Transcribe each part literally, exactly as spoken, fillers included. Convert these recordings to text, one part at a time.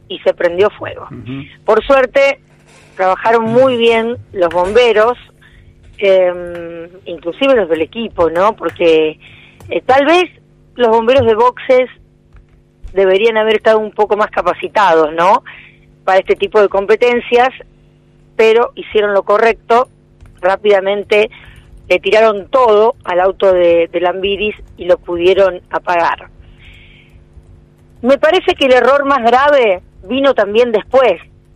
y se prendió fuego. Uh-huh. Por suerte, trabajaron muy bien los bomberos, eh, inclusive los del equipo, ¿no? Porque eh, tal vez los bomberos de boxes deberían haber estado un poco más capacitados, ¿no? Para este tipo de competencias, pero hicieron lo correcto, rápidamente le tiraron todo al auto de, de Lambiris y lo pudieron apagar. Me parece que el error más grave vino también después,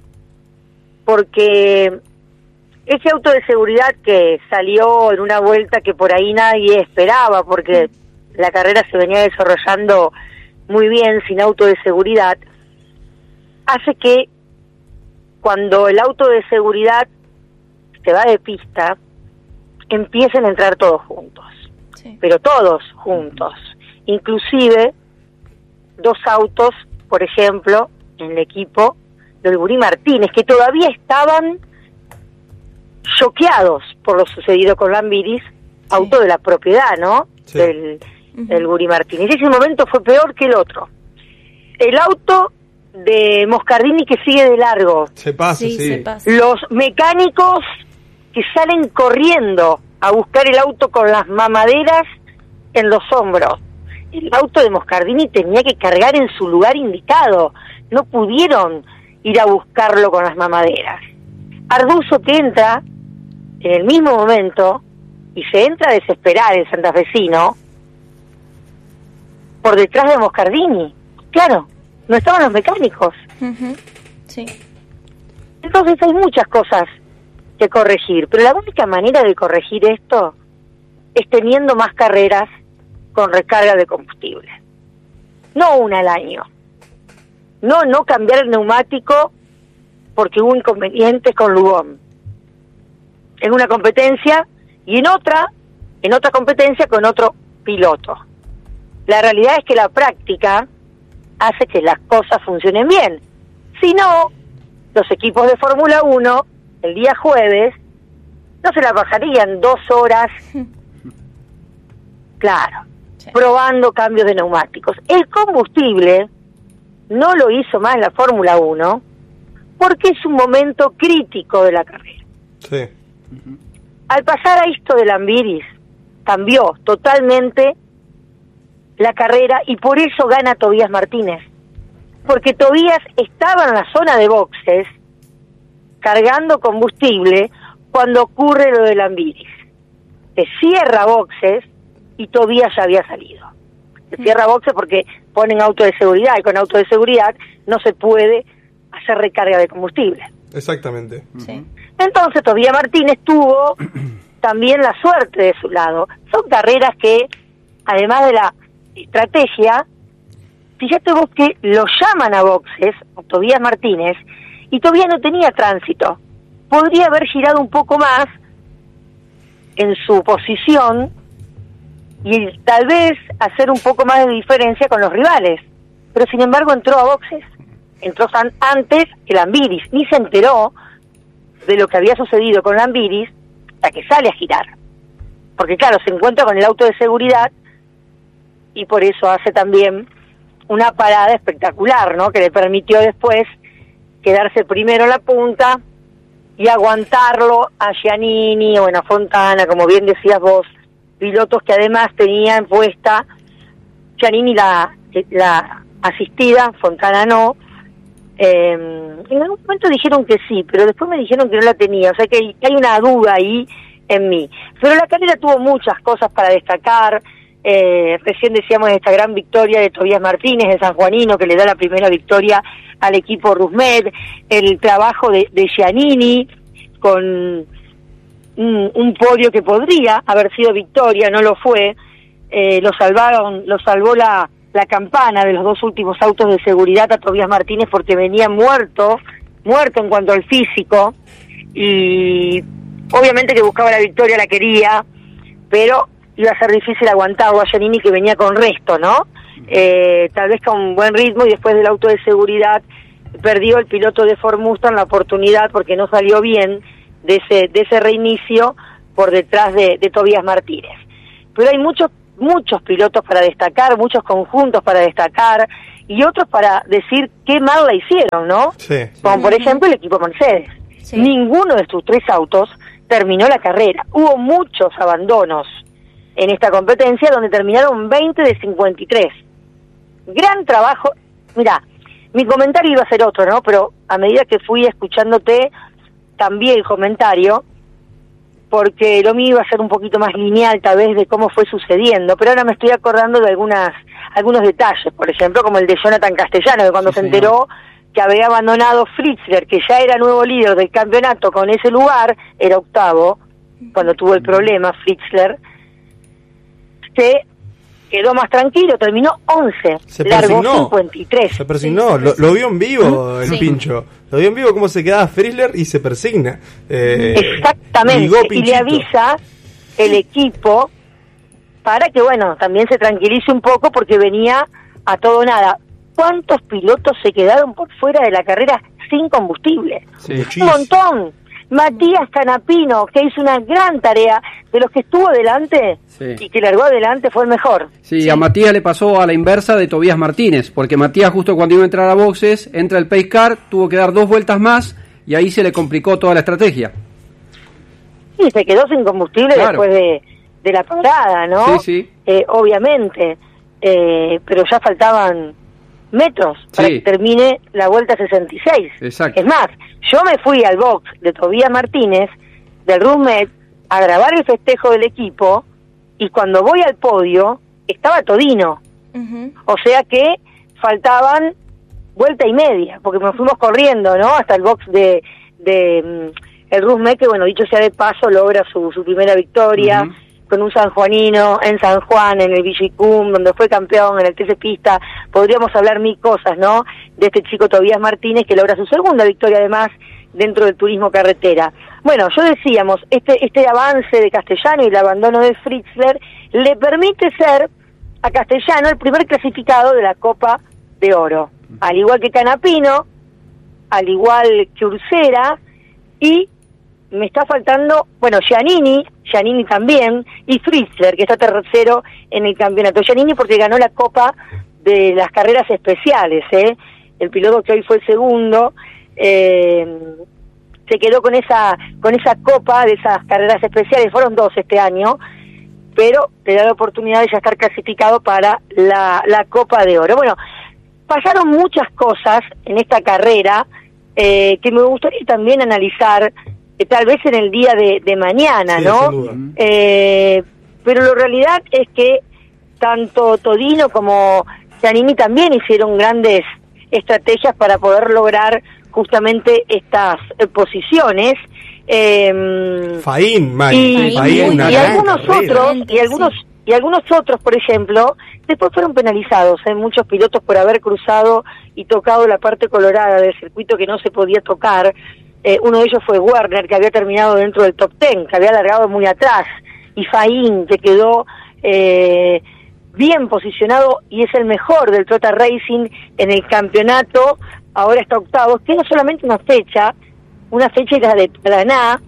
porque ese auto de seguridad que salió en una vuelta que por ahí nadie esperaba, porque la carrera se venía desarrollando muy bien sin auto de seguridad, hace que cuando el auto de seguridad se va de pista, empiecen a entrar todos juntos, sí. Pero todos juntos, inclusive dos autos, por ejemplo, en el equipo del Gurí Martínez, que todavía estaban choqueados por lo sucedido con Lambiris, sí. Auto de la propiedad, ¿no? Sí. Del, uh-huh. del Gurí Martínez. Ese momento fue peor que el otro. El auto de Moscardini que sigue de largo. Se pasa, sí. sí. Se pasa. Los mecánicos que salen corriendo a buscar el auto con las mamaderas en los hombros. El auto de Moscardini tenía que cargar en su lugar indicado. No pudieron ir a buscarlo con las mamaderas. Arduzo que entra en el mismo momento y se entra a desesperar el santafesino por detrás de Moscardini. Claro, no estaban los mecánicos. Uh-huh. Sí. Entonces hay muchas cosas que corregir, pero la única manera de corregir esto es teniendo más carreras con recarga de combustible. No una al año. No, no cambiar el neumático porque hubo inconvenientes con Lubón. En una competencia y en otra, en otra competencia con otro piloto. La realidad es que la práctica hace que las cosas funcionen bien. Si no, los equipos de Fórmula uno, el día jueves, no se la bajarían dos horas, claro, sí. probando cambios de neumáticos. El combustible no lo hizo más la Fórmula uno porque es un momento crítico de la carrera. Sí. Uh-huh. Al pasar a esto de Lambiris, cambió totalmente la carrera y por eso gana Tobías Martínez. Porque Tobías estaba en la zona de boxes cargando combustible cuando ocurre lo de Lambiris. Se cierra boxes y Tobías ya había salido. Se cierra boxes porque ponen auto de seguridad y con auto de seguridad no se puede hacer recarga de combustible. Exactamente. Sí. Entonces Tobías Martínez tuvo también la suerte de su lado. Son carreras que, además de la estrategia, fíjate vos que lo llaman a boxes, a Tobías Martínez, y Tobías no tenía tránsito. Podría haber girado un poco más en su posición y tal vez hacer un poco más de diferencia con los rivales. Pero sin embargo entró a boxes. Entró antes que Lambiris. Ni se enteró de lo que había sucedido con Lambiris hasta que sale a girar. Porque claro, se encuentra con el auto de seguridad y por eso hace también una parada espectacular, ¿no? Que le permitió después quedarse primero en la punta y aguantarlo a Giannini o a Fontana, como bien decías vos, pilotos que además tenían puesta Giannini la, la asistida, Fontana no. Eh, en algún momento dijeron que sí, pero después me dijeron que no la tenía, o sea que hay, hay una duda ahí en mí. Pero la carrera tuvo muchas cosas para destacar. Eh, recién decíamos esta gran victoria de Tobías Martínez, de sanjuanino, que le da la primera victoria al equipo Rusmed, el trabajo de, de Giannini con un, un podio que podría haber sido victoria, no lo fue. Eh, lo salvaron, lo salvó la, la campana de los dos últimos autos de seguridad a Tobías Martínez porque venía muerto, muerto en cuanto al físico, y obviamente que buscaba la victoria, la quería, pero iba a ser difícil aguantarlo a Giannini, que venía con resto, ¿no? Eh, tal vez con buen ritmo, y después del auto de seguridad perdió el piloto de Ford Mustang la oportunidad porque no salió bien de ese de ese reinicio por detrás de, de Tobías Martínez. Pero hay muchos muchos pilotos para destacar, muchos conjuntos para destacar, y otros para decir qué mal la hicieron, ¿no? Sí. Como por ejemplo el equipo Mercedes. Sí. Ninguno de sus tres autos terminó la carrera. Hubo muchos abandonos en esta competencia, donde terminaron veinte de cincuenta y tres. Gran trabajo. Mirá, mi comentario iba a ser otro, ¿no? Pero a medida que fui escuchándote, cambié el comentario, porque lo mío iba a ser un poquito más lineal, tal vez, de cómo fue sucediendo. Pero ahora me estoy acordando de algunas algunos detalles, por ejemplo, como el de Jonathan Castellano, que cuando Sí, se señor. enteró que había abandonado Fritzler, que ya era nuevo líder del campeonato con ese lugar, era octavo, cuando tuvo el problema Fritzler, se quedó más tranquilo, terminó once, Se largó persignó. cincuenta y tres. Se persignó, lo, lo vio en vivo el Sí. Pincho. Lo vio en vivo cómo se quedaba Fritzler y se persigna. Eh, Exactamente, ligó y le Pinchito. avisa el equipo para que, bueno, también se tranquilice un poco porque venía a todo nada. ¿Cuántos pilotos se quedaron por fuera de la carrera sin combustible? Sí. Un Muchísimo. montón. Matías Canapino, que hizo una gran tarea, de los que estuvo adelante Sí. y que largó adelante, fue el mejor. Sí, a Matías le pasó a la inversa de Tobías Martínez, porque Matías justo cuando iba a entrar a boxes, entra el pace car, tuvo que dar dos vueltas más y ahí se le complicó toda la estrategia. Sí, se quedó sin combustible Claro. después de, de la parada, ¿no? Sí, sí. Eh, obviamente, eh, pero ya faltaban metros para Sí. que termine la vuelta sesenta y seis. Exacto. Es más, yo me fui al box de Tobías Martínez, del Rusmet, a grabar el festejo del equipo, y cuando voy al podio, estaba Todino. Ujú. O sea que faltaban vuelta y media, porque nos fuimos corriendo, ¿no? Hasta el box de, de mm, el Rusmet, que bueno, dicho sea de paso, logra su, su primera victoria, Ujú. con un sanjuanino en San Juan, en el Villicum, donde fue campeón en el T C Pista. Podríamos hablar mil cosas, ¿no? De este chico Tobías Martínez, que logra su segunda victoria además dentro del turismo carretera. Bueno, yo decíamos, este este avance de Castellano y el abandono de Fritzler le permite ser a Castellano el primer clasificado de la Copa de Oro, al igual que Canapino, al igual que Ursera, y me está faltando, bueno, Giannini, Giannini también, y Fritzler, que está tercero en el campeonato. Giannini porque ganó la Copa de las carreras especiales, ¿eh? El piloto que hoy fue el segundo, eh, se quedó con esa con esa copa de esas carreras especiales, fueron dos este año, pero te da la oportunidad de ya estar clasificado para la, la Copa de Oro. Bueno, pasaron muchas cosas en esta carrera eh, que me gustaría también analizar, eh, tal vez en el día de, de mañana, Sí, ¿no? sin duda. Eh, pero la realidad es que tanto Todino como Giannini también hicieron grandes estrategias para poder lograr justamente estas eh, posiciones. Eh, Faín, Mari. y, Faín, y- una y gran algunos carrera. otros y algunos y algunos otros, por ejemplo, después fueron penalizados. Hay muchos pilotos por haber cruzado y tocado la parte colorada del circuito que no se podía tocar. Eh, uno de ellos fue Werner, que había terminado dentro del top ten, que había largado muy atrás, y Faín, que quedó eh, bien posicionado y es el mejor del Toyota Racing en el campeonato. Ahora está octavo, que no solamente una fecha, una fecha y la de Paraná.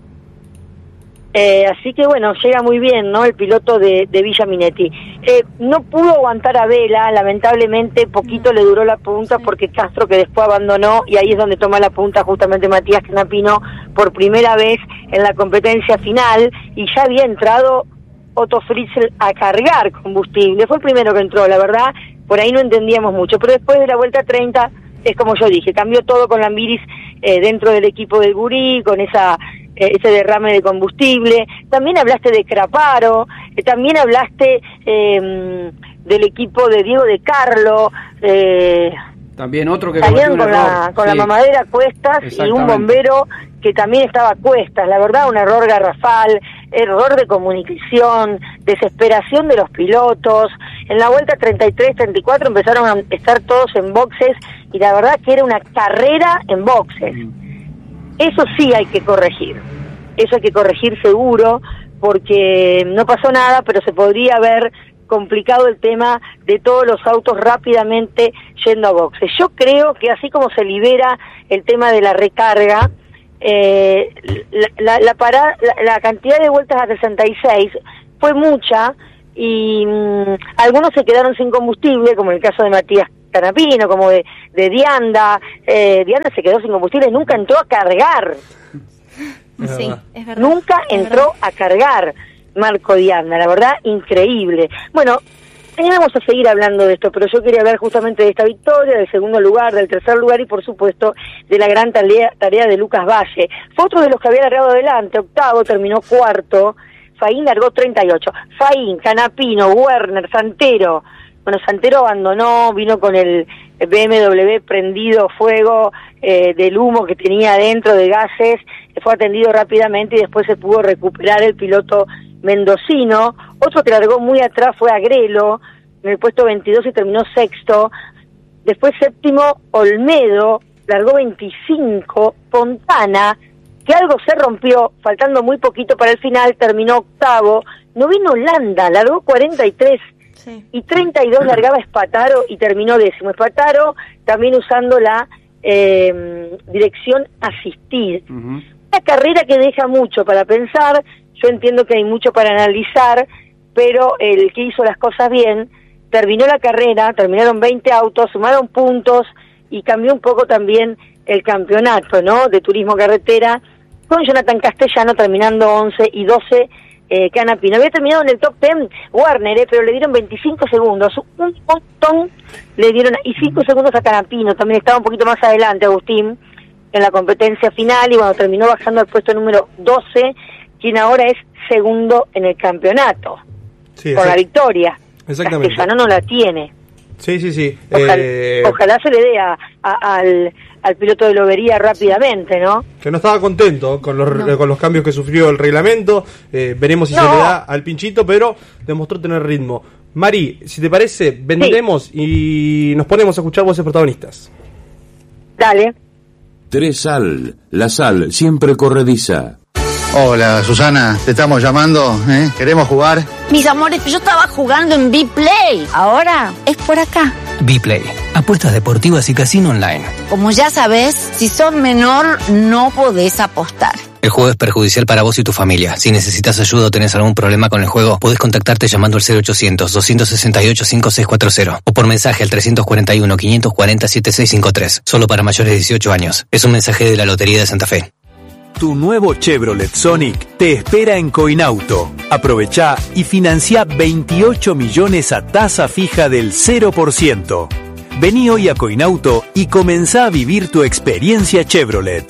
Eh, así que bueno, llega muy bien, ¿no? El piloto de, de Villa Minetti. Eh, no pudo aguantar a Vela, lamentablemente poquito le duró la punta porque Castro, que después abandonó, y ahí es donde toma la punta justamente Matías Canapino por primera vez en la competencia final, y ya había entrado Otto Fritzl a cargar combustible. Fue el primero que entró, la verdad, por ahí no entendíamos mucho, pero después de la vuelta treinta, es como yo dije, cambió todo con Lambiris eh, dentro del equipo del Gurí, con esa eh, ese derrame de combustible. También hablaste de Craparo, eh, también hablaste eh, del equipo de Diego de Carlo, eh, También otro que cometió salieron un con, error. la, con Sí. la mamadera a cuestas, y un Exactamente. bombero que también estaba a cuestas. La verdad, un error garrafal, error de comunicación, desesperación de los pilotos. En la vuelta treinta y tres, treinta y cuatro empezaron a estar todos en boxes, y la verdad que era una carrera en boxes. Eso sí hay que corregir, eso hay que corregir seguro, porque no pasó nada, pero se podría haber complicado el tema de todos los autos rápidamente yendo a boxes. Yo creo que así como se libera el tema de la recarga, eh, la, la, la, para, la, la cantidad de vueltas a sesenta y seis fue mucha, y mmm, algunos se quedaron sin combustible, como en el caso de Matías Canapino, como de, de Dianda. Eh, Dianda se quedó sin combustible, nunca entró a cargar. Sí, es verdad. Nunca es entró verdad. a cargar Marco Dianda, la verdad, increíble. Bueno, vamos a seguir hablando de esto, pero yo quería hablar justamente de esta victoria, del segundo lugar, del tercer lugar y por supuesto de la gran tarea, tarea de Lucas Valle. Fue otro de los que había largado adelante, octavo, terminó cuarto. Faín largó treinta y ocho. Faín, Canapino, Werner, Santero. Bueno, Santero abandonó, vino con el B M W prendido fuego eh, del humo que tenía adentro de gases, fue atendido rápidamente y después se pudo recuperar el piloto mendocino. Otro que largó muy atrás fue Agrelo, en el puesto veintidós y terminó sexto. Después séptimo, Olmedo, largó veinticinco. Fontana, que algo se rompió, faltando muy poquito para el final, terminó octavo. Noveno, Holanda, largó cuarenta y tres. Sí. Y treinta y dos largaba Espataro y terminó décimo. Espataro también usando la eh, dirección asistida. Uh-huh. Una carrera que deja mucho para pensar, yo entiendo que hay mucho para analizar, pero el que hizo las cosas bien, terminó la carrera, terminaron veinte autos, sumaron puntos y cambió un poco también el campeonato, ¿no?, de turismo carretera, con Jonathan Castellano terminando once y doce eh, Canapino. Había terminado en el top diez Warner, eh, pero le dieron veinticinco segundos, un montón le dieron, y cinco segundos a Canapino, también estaba un poquito más adelante Agustín en la competencia final, y bueno, terminó bajando al puesto número doce, quien ahora es segundo en el campeonato, Sí, por la victoria. Exactamente. Castellano no la tiene. Sí, sí, sí. Ojalá, Eh, ojalá se le dé a, a- al, al piloto de Lobería rápidamente, ¿no? que no estaba contento con los, No. con los cambios que sufrió el reglamento. Eh, veremos si No. se le da al Pinchito, pero demostró tener ritmo. Mari, si te parece, vendemos y nos ponemos a escuchar voces protagonistas. Dale. Tresal, la sal siempre corrediza. Hola, Susana, te estamos llamando, ¿eh? ¿Queremos jugar? Mis amores, yo estaba jugando en B-Play. Ahora es por acá. B-Play, apuestas deportivas y casino online. Como ya sabes, si sos menor, no podés apostar. El juego es perjudicial para vos y tu familia. Si necesitas ayuda o tenés algún problema con el juego, podés contactarte llamando al cero ochocientos, doscientos sesenta y ocho, cincuenta y seis cuarenta o por mensaje al trescientos cuarenta y uno, quinientos cuarenta, setenta y seis cincuenta y tres. Solo para mayores de dieciocho años. Es un mensaje de la Lotería de Santa Fe. Tu nuevo Chevrolet Sonic te espera en Coinauto. Aprovechá y financia veintiocho millones a tasa fija del cero por ciento. Vení hoy a Coinauto y comenzá a vivir tu experiencia Chevrolet.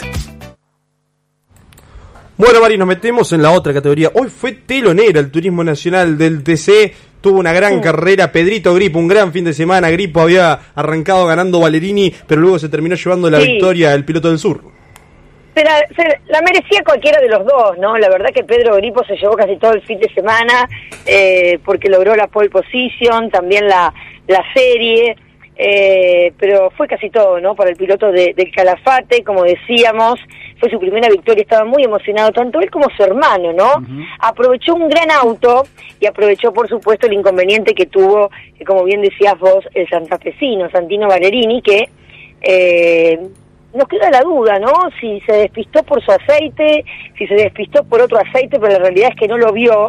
Bueno, Mari, nos metemos en la otra categoría. Hoy fue telonera el Turismo Nacional del T C. Tuvo una gran carrera Pedrito Gripo, un gran fin de semana. Gripo había arrancado ganando Valerini, pero luego se terminó llevando la Sí. victoria el piloto del sur. Se la, se la merecía cualquiera de los dos, ¿no? La verdad que Pedro Gripo se llevó casi todo el fin de semana eh, porque logró la pole position, también la, la serie, eh, pero fue casi todo, ¿no? Para el piloto de, del Calafate, como decíamos, fue su primera victoria, estaba muy emocionado, tanto él como su hermano, ¿no? Uh-huh. Aprovechó un gran auto y aprovechó, por supuesto, el inconveniente que tuvo, que como bien decías vos, el santafesino, Santino Valerini, que... Eh, nos queda la duda, ¿no? Si se despistó por su aceite, si se despistó por otro aceite, pero la realidad es que no lo vio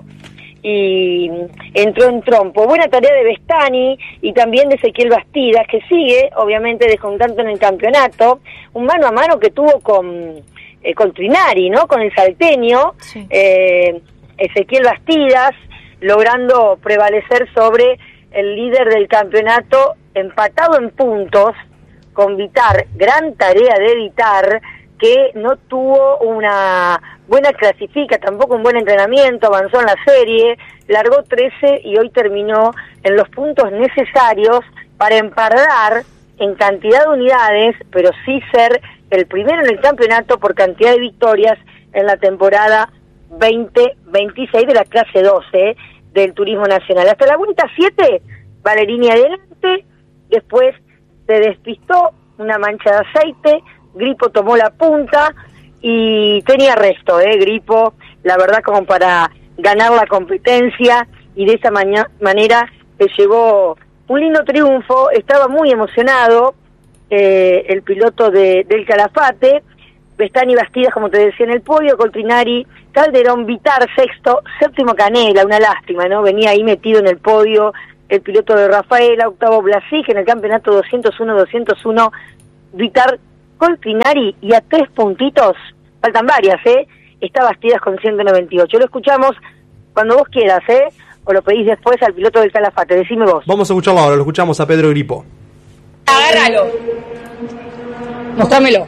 y entró en trompo. Buena tarea de Bestani y también de Ezequiel Bastidas, que sigue, obviamente, descontando en el campeonato, un mano a mano que tuvo con, eh, con Trinari, ¿no? Con el salteño, Sí. eh, Ezequiel Bastidas, logrando prevalecer sobre el líder del campeonato, empatado en puntos, con Vitar, gran tarea de Vitar, que no tuvo una buena clasifica, tampoco un buen entrenamiento, avanzó en la serie, largó trece y hoy terminó en los puntos necesarios para empardar en cantidad de unidades, pero sí ser el primero en el campeonato por cantidad de victorias en la temporada veinte veintiséis de la clase doce ¿eh? del Turismo Nacional. Hasta la vuelta siete, Valerini adelante, después se despistó, una mancha de aceite, Gripo tomó la punta y tenía resto, ¿eh? Gripo, la verdad, como para ganar la competencia, y de esa maña- manera se llevó un lindo triunfo. Estaba muy emocionado eh, el piloto de, del Calafate, Bestani Bastidas, como te decía, en el podio, Coltrinari, Calderón, Vitar, sexto, séptimo Canela, una lástima, ¿no? Venía ahí metido en el podio el piloto de Rafaela, octavo Blasic en el campeonato doscientos uno doscientos uno, Vitar Colpinari, y a tres puntitos, faltan varias, ¿eh? Está Bastidas con ciento noventa y ocho. Lo escuchamos cuando vos quieras, ¿eh? O lo pedís después al piloto del Calafate, decime vos. Vamos a escucharlo ahora, lo escuchamos a Pedro Gripo. Agárralo. Mostrámelo.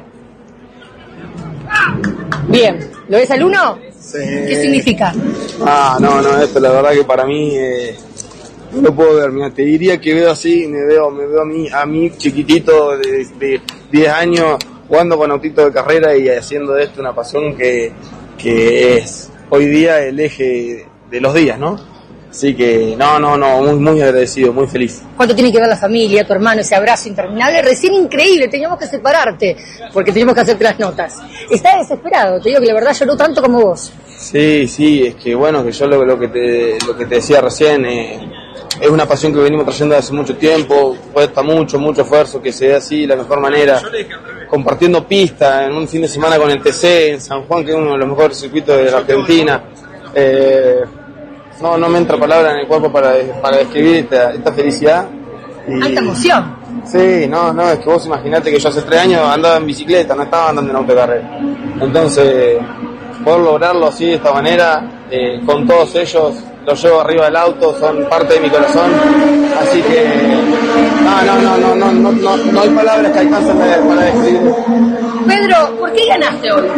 Bien. ¿Lo ves al uno? Sí. ¿Qué significa? Ah, no, no, esto la verdad que para mí eh, no lo puedo ver. Mira, te diría que veo así, me veo me veo a mí, a mí chiquitito de, de diez años jugando con autitos de carrera y haciendo de esto una pasión que, que es hoy día el eje de los días, ¿no? Así que, no, no, no, muy, muy agradecido, muy feliz. ¿Cuánto tiene que ver la familia, tu hermano, ese abrazo interminable? Recién increíble, teníamos que separarte, porque teníamos que hacerte las notas. Está desesperado, te digo que la verdad lloró tanto como vos. Sí, sí, es que bueno, que yo lo, lo que te lo que te decía recién, eh, es una pasión que venimos trayendo hace mucho tiempo, cuesta mucho, mucho esfuerzo que se dé así, de la mejor manera, compartiendo pista en un fin de semana con el T C en San Juan, que es uno de los mejores circuitos de la Argentina. Eh, No, no me entra palabra en el cuerpo para, para describir esta, esta felicidad. Y... alta emoción. Sí, no, no, es que vos imaginate que yo hace tres años andaba en bicicleta, no estaba andando en autocarrera. Entonces, poder lograrlo así, de esta manera, eh, con todos ellos, los llevo arriba del auto, son parte de mi corazón. Así que, no, no, no, no, no, no, no, no hay palabras que alcancen para describir. Pedro, ¿por qué ganaste hoy?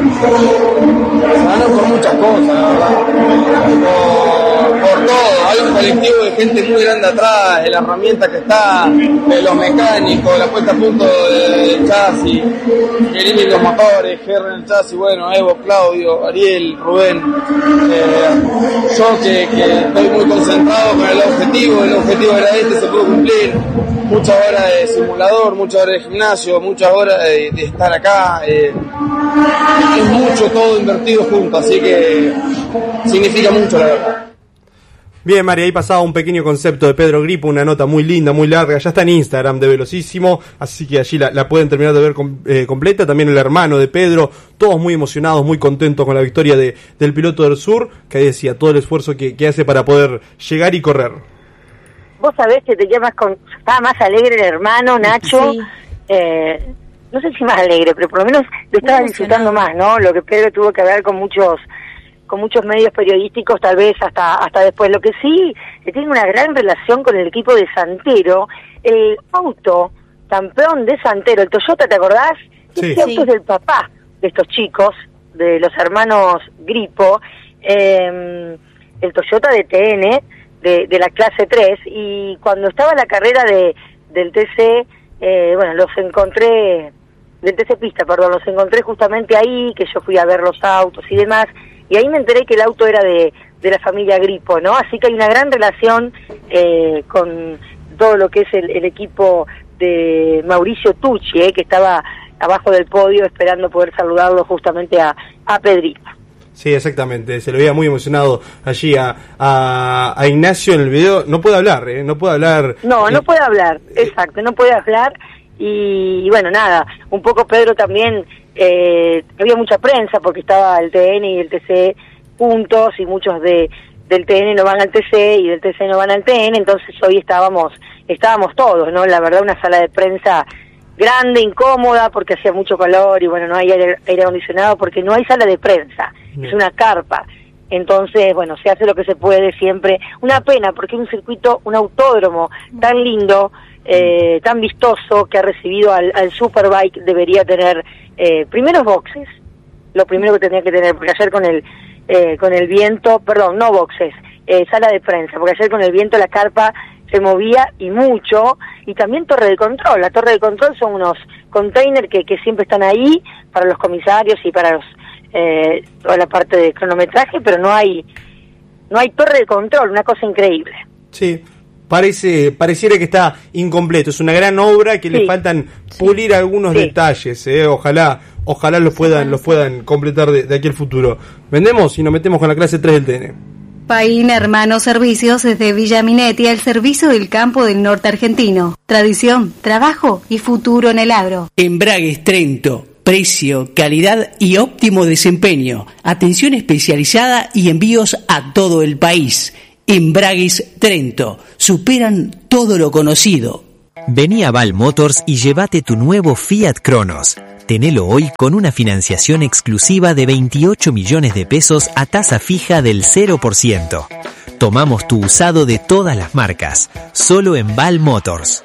Ganó por muchas cosas, la verdad. Por, por todo, hay un colectivo de gente muy grande atrás, de la herramienta que está, de los mecánicos, la puesta a punto del chasis, Jeremy los motores, Gerren el chasis, bueno, Evo, Claudio, Ariel, Rubén. Eh, yo que, que estoy muy concentrado con el objetivo, el objetivo era este, se pudo cumplir. Muchas horas de simulador, muchas horas de gimnasio, muchas horas de, de estar acá, eh, es mucho todo invertido junto, así que significa mucho la verdad. Bien, María, ahí pasaba un pequeño concepto de Pedro Gripo, una nota muy linda, muy larga, ya está en Instagram de Velocísimo, así que allí la, la pueden terminar de ver com, eh, completa. También el hermano de Pedro, todos muy emocionados, muy contentos con la victoria de, del piloto del sur, que ahí decía todo el esfuerzo que, que hace para poder llegar y correr. Vos sabés que te llamas con, estaba más alegre el hermano, Nacho, sí. eh, no sé si más alegre, pero por lo menos lo estaba disfrutando más, ¿no? Lo que Pedro tuvo que ver con muchos con muchos medios periodísticos, tal vez hasta hasta después. Lo que sí, que tiene una gran relación con el equipo de Santero, el auto campeón de Santero, el Toyota, ¿te acordás? Sí. Este auto sí. Es del papá de estos chicos, de los hermanos Gripo, eh, el Toyota de T N, de, de la clase tres, y cuando estaba la carrera de del T C, eh, bueno, los encontré, del T C Pista, perdón, los encontré justamente ahí, que yo fui a ver los autos y demás, y ahí me enteré que el auto era de, de la familia Gripo, ¿no? Así que hay una gran relación eh, con todo lo que es el, el equipo de Mauricio Tucci, eh, que estaba abajo del podio esperando poder saludarlo justamente a, a Pedrito. Sí, exactamente, se lo veía muy emocionado allí a, a, a Ignacio en el video. No puede hablar, ¿eh? No puede hablar. No, no puede hablar, exacto, no puede hablar. Y, y bueno, nada, un poco Pedro también, eh, había mucha prensa porque estaba el T N y el T C juntos, y muchos de del T N no van al T C y del T C no van al T N, entonces hoy estábamos estábamos todos, ¿no? La verdad, una sala de prensa grande, incómoda, porque hacía mucho calor y bueno, no hay aire, aire acondicionado porque no hay sala de prensa, es una carpa. Entonces, bueno, se hace lo que se puede siempre. Una pena, porque un circuito, un autódromo tan lindo, eh, tan vistoso, que ha recibido al, al Superbike, debería tener eh, primeros boxes, lo primero que tenía que tener, porque ayer con el eh, con el viento, perdón, no boxes, eh, sala de prensa, porque ayer con el viento la carpa se movía y mucho, y también torre de control. La torre de control son unos containers que, que siempre están ahí para los comisarios y para los eh, toda la parte de cronometraje, pero no hay no hay torre de control, una cosa increíble. Sí, parece pareciera que está incompleto, es una gran obra que sí. Le faltan pulir sí. algunos sí. detalles, eh. ojalá ojalá los puedan los puedan completar de, de aquí al futuro. Vendemos y nos metemos con la clase tres del T N. Paín Hermanos Servicios desde Villa Minetti al servicio del campo del norte argentino. Tradición, trabajo y futuro en el agro. Embragues Trento. Precio, calidad y óptimo desempeño. Atención especializada y envíos a todo el país. Embragues Trento. Superan todo lo conocido. Vení a Val Motors y llévate tu nuevo Fiat Cronos. Tenelo hoy con una financiación exclusiva de veintiocho millones de pesos a tasa fija del cero por ciento. Tomamos tu usado de todas las marcas, solo en Val Motors.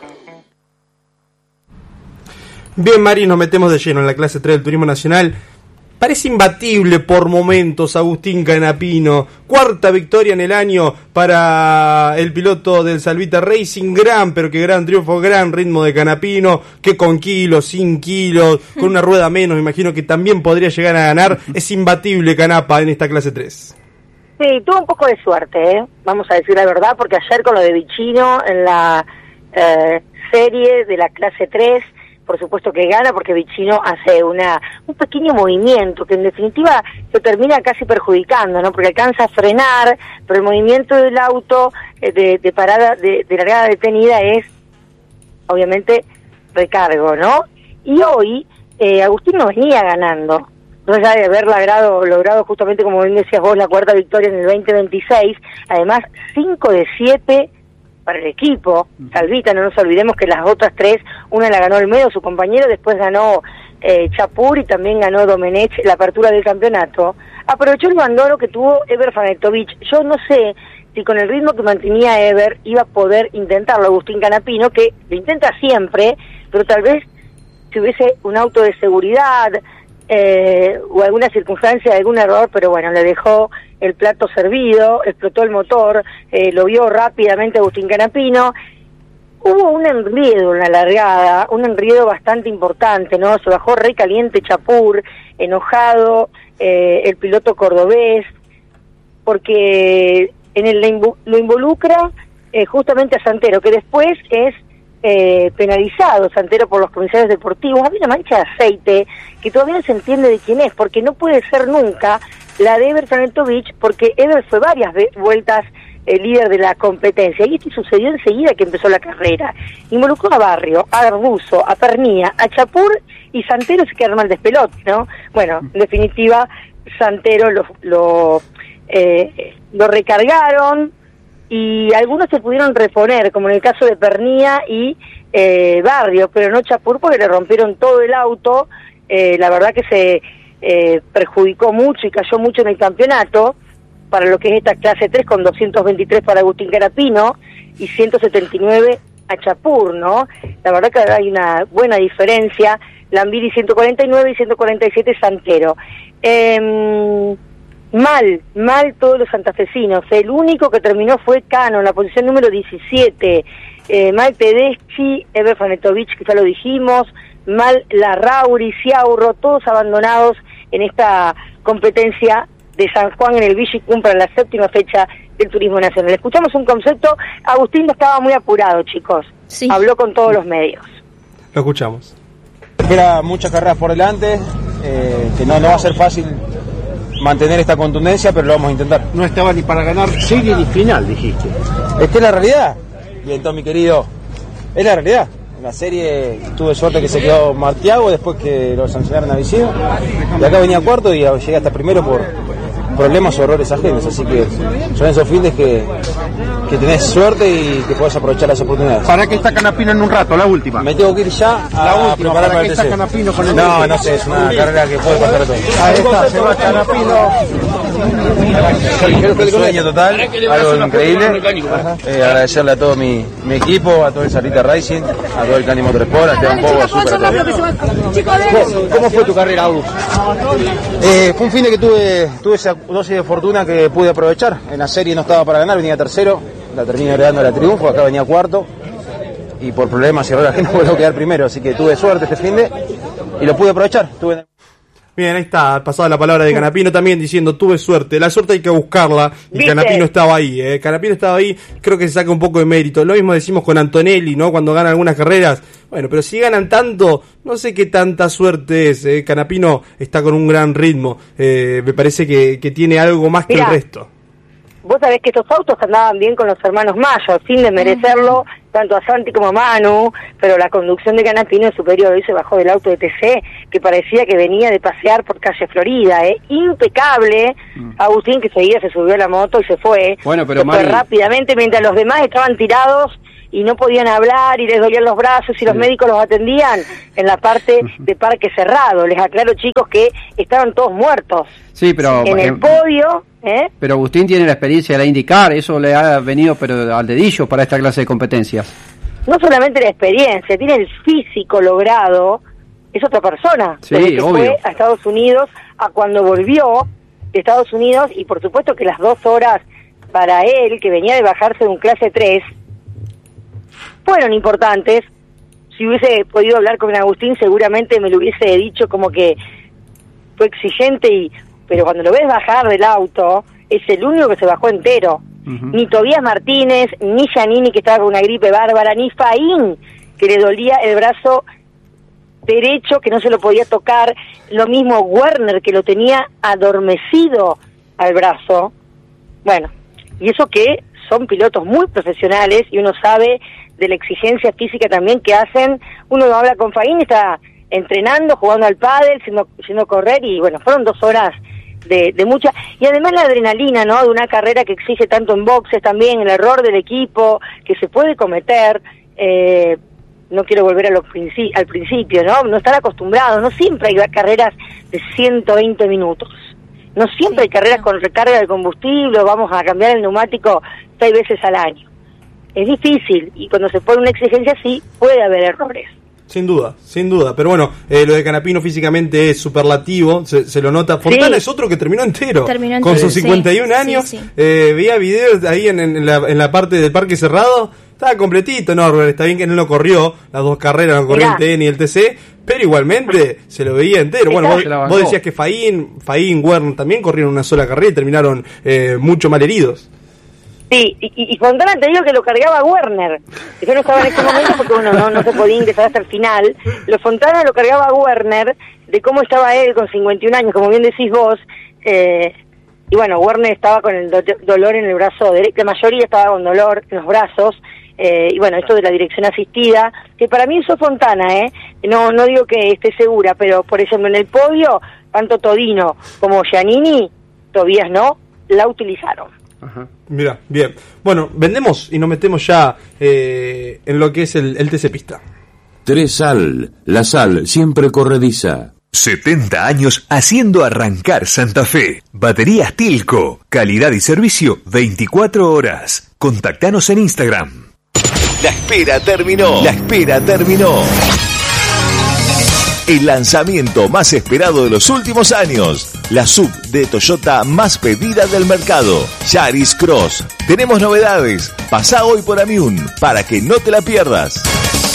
Bien, Mari, nos metemos de lleno en la clase tres del Turismo Nacional. Parece imbatible por momentos Agustín Canapino. Cuarta victoria en el año para el piloto del Salvita Racing. Gran, pero que gran triunfo, gran ritmo de Canapino, que con kilos, sin kilos, con una rueda menos, me imagino que también podría llegar a ganar. Es imbatible Canapa en esta clase tres. Sí, tuvo un poco de suerte, ¿eh? Vamos a decir la verdad, porque ayer con lo de Vicino en la eh, serie de la clase tres, por supuesto que gana porque Vicino hace una un pequeño movimiento que en definitiva se termina casi perjudicando, ¿no? Porque alcanza a frenar, pero el movimiento del auto eh, de, de parada, de, de largada detenida es obviamente recargo, ¿no? Y hoy eh, Agustín no venía ganando, no ya de haber logrado, logrado justamente como bien decías vos la cuarta victoria en el veinte veintiséis, además cinco de siete para el equipo, Salvita, no nos olvidemos que las otras tres, una la ganó Olmedo, su compañero, después ganó eh, Chapur y también ganó Domenech la apertura del campeonato. Aprovechó el bandoro que tuvo Eber Fanetovic. Yo no sé si con el ritmo que mantenía Eber iba a poder intentarlo Agustín Canapino, que lo intenta siempre, pero tal vez si hubiese un auto de seguridad eh, o alguna circunstancia, algún error, pero bueno, le dejó el plato servido, explotó el motor, eh, lo vio rápidamente Agustín Canapino. Hubo un enredo en la largada, un enredo bastante importante, ¿no? Se bajó re caliente Chapur, enojado eh, el piloto cordobés, porque en el lo involucra eh, justamente a Santero, que después es eh, penalizado Santero por los comisarios deportivos. Había una mancha de aceite que todavía no se entiende de quién es, porque no puede ser nunca la de Eber Fanetovic, porque Eber fue varias vueltas el líder de la competencia, y esto sucedió enseguida que empezó la carrera. Involucró a Barrio, a Arbuzo, a Pernía, a Chapur, y Santero se quedó mal despelote, ¿no? Bueno, en definitiva, Santero lo, lo, eh, lo recargaron, y algunos se pudieron reponer, como en el caso de Pernía y eh, Barrio, pero no Chapur, porque le rompieron todo el auto. Eh, la verdad que se Eh, perjudicó mucho y cayó mucho en el campeonato para lo que es esta clase tres, con doscientos veintitrés para Agustín Canapino y ciento setenta y nueve a Chapur, ¿no? La verdad que hay una buena diferencia. Lambiri ciento cuarenta y nueve y ciento cuarenta y siete Santero. Eh, mal, mal todos los santafesinos. El único que terminó fue Cano en la posición número diecisiete. Eh, mal Tedeschi, Eber Fanetovic, que ya lo dijimos, mal Larrauri, Ciaurro, todos abandonados en esta competencia de San Juan en el Villicum para la séptima fecha del Turismo Nacional. Escuchamos un concepto. Agustín estaba muy apurado, chicos. Sí. Habló con todos los medios. Lo escuchamos. Espera muchas carreras por delante, eh, que no, no va a ser fácil mantener esta contundencia, pero lo vamos a intentar. No estaba ni para ganar serie ni final, dijiste. Es que es la realidad. Bien, entonces, mi querido, es la realidad. En la serie tuve suerte que se quedó Martiago después que lo sancionaron a Vicino, y acá venía cuarto y llegué hasta primero por problemas o errores ajenos, así que son esos fines que, que tenés suerte y que podés aprovechar las oportunidades. ¿Para qué está Canapino en un rato, la última? Me tengo que ir ya a la última, preparar ¿para qué está Canapino con el No, no, no sé, es una carrera que puede pasar a todos. Ahí está, se va Canapino. Creo que el sueño total, algo increíble. Eh, agradecerle a todo mi, mi equipo, a todo el Salvita Racing, a todo el Cani Motorsport, a Esteban Pogo, a Super, a todos. ¿Cómo fue tu carrera, Agus? Eh, fue un fin de que tuve, tuve esa dosis de fortuna que pude aprovechar. En la serie no estaba para ganar, venía tercero, la terminé heredando la triunfo, acá venía cuarto, y por problemas y errores no puedo quedar primero, así que tuve suerte este fin de y lo pude aprovechar. Tuve... Bien, ahí está, pasada la palabra de Canapino también diciendo, tuve suerte, la suerte hay que buscarla, y ¿viste? Canapino estaba ahí, eh. Canapino estaba ahí, creo que se saca un poco de mérito. Lo mismo decimos con Antonelli, ¿no? Cuando ganan algunas carreras, bueno, pero si ganan tanto, no sé qué tanta suerte es, eh. Canapino está con un gran ritmo, eh, me parece que, que tiene algo más que Mirá, el resto. vos sabés que estos autos andaban bien con los hermanos Mayo, sin desmerecerlo tanto a Santi como a Manu, pero la conducción de Canapino es superior. Hoy se bajó del auto de T C, que parecía que venía de pasear por calle Florida, ¿eh? Impecable. Mm. Agustín, que seguía, se subió a la moto y se fue. Bueno, pero se fue rápidamente, mientras los demás estaban tirados y no podían hablar y les dolían los brazos y los sí. médicos los atendían en la parte de parque cerrado. Les aclaro, chicos, que estaban todos muertos. Sí, pero en el podio, ¿eh? Pero Agustín tiene la experiencia de la IndyCar, eso le ha venido pero al dedillo para esta clase de competencias. No solamente la experiencia, tiene el físico logrado, es otra persona. Sí, desde que obvio. Fue a Estados Unidos a cuando volvió de Estados Unidos, y por supuesto que las dos horas para él, que venía de bajarse de un clase tres, fueron importantes. Si hubiese podido hablar con Agustín, seguramente me lo hubiese dicho como que fue exigente, y pero cuando lo ves bajar del auto, es el único que se bajó entero. Uh-huh. Ni Tobías Martínez, ni Giannini, que estaba con una gripe bárbara, ni Faín, que le dolía el brazo derecho, que no se lo podía tocar, lo mismo Werner, que lo tenía adormecido al brazo. Bueno, y eso que son pilotos muy profesionales, y uno sabe de la exigencia física también que hacen. Uno habla con Faín, está entrenando, jugando al pádel, siendo, siendo correr, y bueno, fueron dos horas de, de mucha, y además la adrenalina, ¿no?, de una carrera que exige tanto en boxes también, el error del equipo, que se puede cometer, eh, no quiero volver a los princi- al principio, ¿no?, no están acostumbrados, no siempre hay carreras de ciento veinte minutos, no siempre sí, hay carreras no. con recarga de combustible, o vamos a cambiar el neumático seis veces al año. Es difícil, y cuando se pone una exigencia así, puede haber errores. Sin duda, sin duda. Pero bueno, eh, lo de Canapino físicamente es superlativo, se, se lo nota. Fontana sí. es otro que terminó entero, terminó con entero. sus cincuenta y un sí, años. Sí, sí. Eh, veía videos ahí en, en, la, en la parte del parque cerrado, estaba completito. No, está bien que no lo corrió, las dos carreras, no corrió Mirá. el T ni el T C, pero igualmente se lo veía entero. Bueno, vos, vos decías que Faín, Faín, Werner también corrieron una sola carrera y terminaron eh, mucho mal heridos. Sí, y, y Fontana te digo que lo cargaba Werner. Yo no estaba en ese momento porque uno no, no se podía ingresar hasta el final. Lo Fontana lo cargaba Werner, de cómo estaba él con cincuenta y un años, como bien decís vos. Eh, y bueno, Werner estaba con el do- dolor en el brazo derecho, la mayoría estaba con dolor en los brazos. Eh, y bueno, esto de la dirección asistida, que para mí eso Fontana, ¿eh? No, no digo que esté segura, pero por ejemplo en el podio, tanto Todino como Giannini, Tobías no, la utilizaron. Ajá. Mira, bien. Bueno, vendemos y nos metemos ya eh, en lo que es el, el T C Pista. Tres Sal, la sal siempre corrediza. setenta años haciendo arrancar Santa Fe. Baterías Tilco, calidad y servicio veinticuatro horas. Contactanos en Instagram. La espera terminó. La espera terminó. El lanzamiento más esperado de los últimos años. La sub de Toyota más pedida del mercado. Yaris Cross. Tenemos novedades. Pasá hoy por Amiun para que no te la pierdas.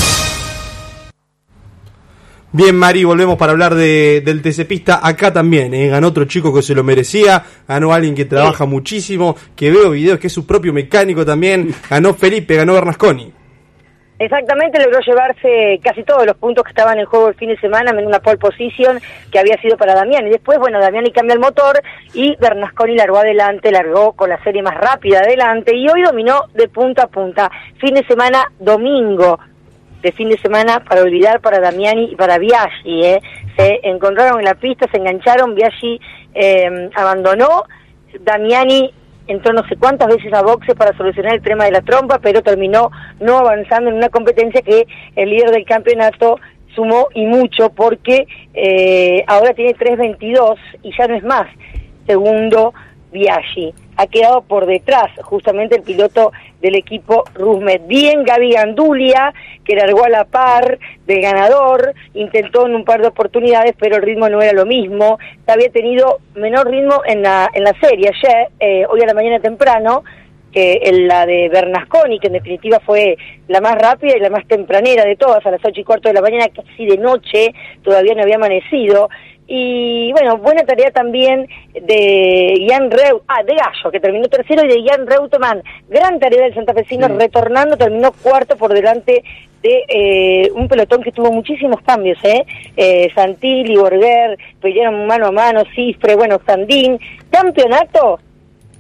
Bien, Mari, volvemos para hablar de, del T C Pista. Acá también, ¿eh? Ganó otro chico que se lo merecía. Ganó alguien que trabaja sí. muchísimo, que veo videos, que es su propio mecánico también. Ganó Felipe, ganó Bernasconi. Exactamente, logró llevarse casi todos los puntos que estaban en juego el fin de semana en una pole position que había sido para Damián. Y después, bueno, Damiani cambia el motor y Bernasconi largó adelante, largó con la serie más rápida adelante y hoy dominó de punta a punta. Fin de semana, domingo de fin de semana para olvidar para Damiani y para Biaggi, ¿eh? Se encontraron en la pista, se engancharon, Biaggi eh, abandonó, Damiani entró no sé cuántas veces a boxe para solucionar el tema de la trompa, pero terminó no avanzando en una competencia que el líder del campeonato sumó y mucho, porque eh, ahora tiene tres veintidós y ya no es más segundo Biaggi. Ha quedado por detrás justamente el piloto del equipo Rusmet. Bien Gaby Gandulia, que largó a la par del ganador, intentó en un par de oportunidades, pero el ritmo no era lo mismo. Había tenido menor ritmo en la en la serie ayer, eh, hoy a la mañana temprano, que en la de Bernasconi, que en definitiva fue la más rápida y la más tempranera de todas, a las ocho y cuarto de la mañana, casi de noche, todavía no había amanecido. Y bueno, buena tarea también de Jan Reu, ah, de Gallo, que terminó tercero, y de Jan Reutemann, gran tarea del santafesino, sí. retornando, terminó cuarto por delante de eh, un pelotón que tuvo muchísimos cambios, ¿eh? eh Santilli, Borger, pelearon mano a mano, Cifre, bueno, Sandín, campeonato